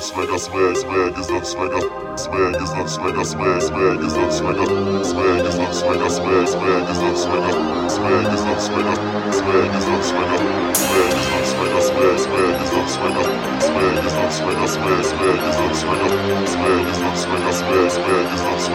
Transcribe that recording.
not swagger, swag is not swagger, swag is not swagger, swag is not swagger, swag is not swagger, swag is not swagger, swag is not swagger, swag is not swagger, swag is not swagger, swag is not swagger, swag is not swagger, swag is not swagger, swag is not swagger, swag is not swagger, swag is not swagger.